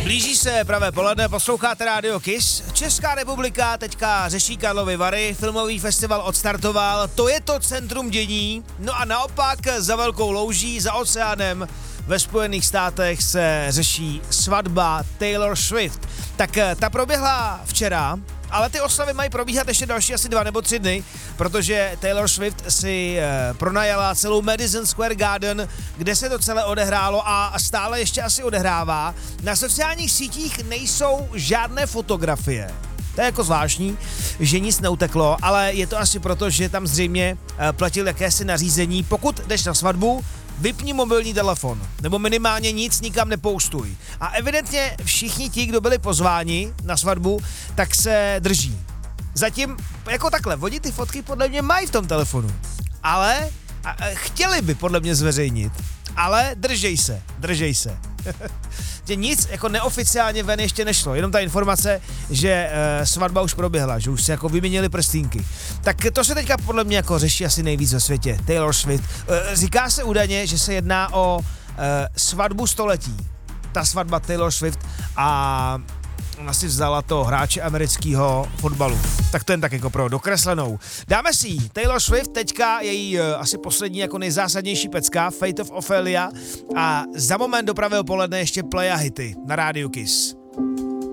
Blíží se pravé poledne, posloucháte Radio Kiss. Česká republika teďka řeší Karlovy Vary, filmový festival odstartoval, to je to centrum dění. No a naopak za velkou louží, za oceánem ve Spojených státech se řeší svatba Taylor Swift. Tak ta proběhla včera, ale ty oslavy mají probíhat ještě další asi 2 nebo 3 dny, protože Taylor Swift si pronajala celou Madison Square Garden, kde se to celé odehrálo a stále ještě asi odehrává. Na sociálních sítích nejsou žádné fotografie. To je jako zvláštní, že nic neuteklo, ale je to asi proto, že tam zřejmě platil jakési nařízení, pokud jdeš na svatbu, vypni mobilní telefon, nebo minimálně nic nikam nepoustuj. A evidentně všichni ti, kdo byli pozváni na svatbu, tak se drží. Zatím, jako takhle, oni ty fotky podle mě mají v tom telefonu, ale chtěli by podle mě zveřejnit, ale držej se. Že nic jako neoficiálně ven ještě nešlo, jenom ta informace, že svatba už proběhla, že už se jako vyměnili prstínky. Tak to se teďka podle mě jako řeší asi nejvíc ve světě, Taylor Swift. Říká se údajně, že se jedná o svatbu století, ta svatba Taylor Swift a ona si vzala to hráče amerického fotbalu. Tak to jen tak jako pro dokreslenou. Dáme si ji. Taylor Swift, teďka její asi poslední jako nejzásadnější pecka, Fate of Ophelia a za moment do pravého poledne ještě Play a hity na rádiu Kiss.